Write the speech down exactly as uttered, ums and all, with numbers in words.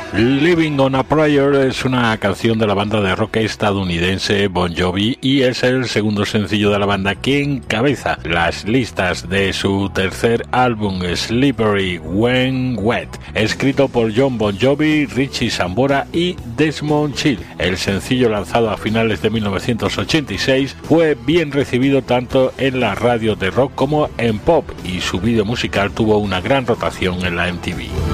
Living on a Prayer es una canción de la banda de rock estadounidense Bon Jovi y es el segundo sencillo de la banda que encabeza las listas de su tercer álbum Slippery When Wet, escrito por John Bon Jovi, Richie Sambora y Desmond Child. El sencillo, lanzado a finales de mil novecientos ochenta y seis, fue bien recibido tanto en la radio de rock como en pop y su vídeo musical tuvo una gran rotación en la M T V.